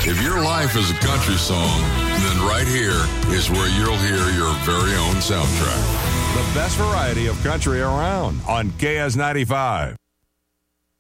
If your life is a country song, then right here is where you'll hear your very own soundtrack. The best variety of country around on KS95.